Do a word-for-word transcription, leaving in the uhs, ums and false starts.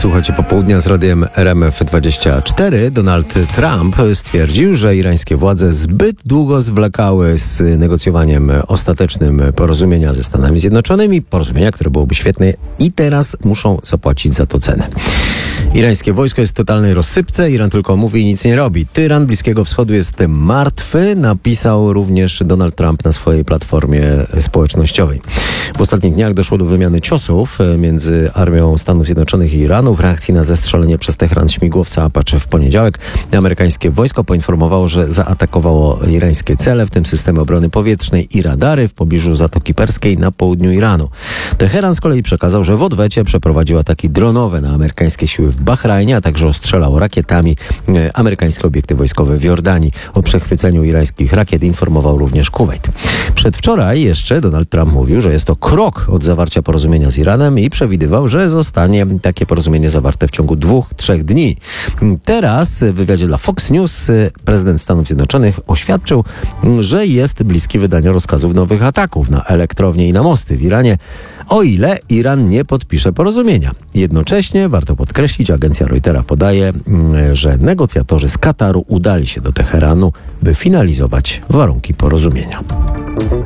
Słuchajcie, popołudnia z radiem R M F dwadzieścia cztery. Donald Trump stwierdził, że irańskie władze zbyt długo zwlekały z negocjowaniem ostatecznym porozumienia ze Stanami Zjednoczonymi. Porozumienia, które byłoby świetne i teraz muszą zapłacić za to cenę. Irańskie wojsko jest w totalnej rozsypce. Iran tylko mówi i nic nie robi. Tyran Bliskiego Wschodu jest martwy, napisał również Donald Trump na swojej platformie społecznościowej. W ostatnich dniach doszło do wymiany ciosów między armią Stanów Zjednoczonych i Iranu w reakcji na zestrzelenie przez Teheran śmigłowca Apache w poniedziałek. Amerykańskie wojsko poinformowało, że zaatakowało irańskie cele, w tym systemy obrony powietrznej i radary w pobliżu Zatoki Perskiej na południu Iranu. Teheran z kolei przekazał, że w odwecie przeprowadził ataki dronowe na amerykańskie siły w Bahrajnie, a także ostrzelał rakietami amerykańskie obiekty wojskowe w Jordanii. O przechwyceniu irańskich rakiet informował również Kuwejt. Przedwczoraj jeszcze Donald Trump mówił, że jest to krok od zawarcia porozumienia z Iranem i przewidywał, że zostanie takie porozumienie zawarte w ciągu dwóch, trzech dni. Teraz w wywiadzie dla Fox News prezydent Stanów Zjednoczonych oświadczył, że jest bliski wydania rozkazów nowych ataków na elektrownie i na mosty w Iranie, o ile Iran nie podpisze porozumienia. Jednocześnie warto podkreślić, agencja Reutera podaje, że negocjatorzy z Kataru udali się do Teheranu, by finalizować warunki porozumienia.